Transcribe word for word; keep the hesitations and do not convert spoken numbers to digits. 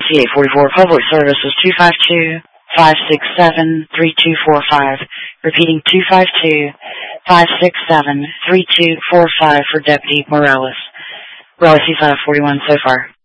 T eight forty-four public service is two five two, five six seven, three two four five. Repeating two five two, five six seven, three two four five for Deputy Morales. Raleigh C five forty-one so far.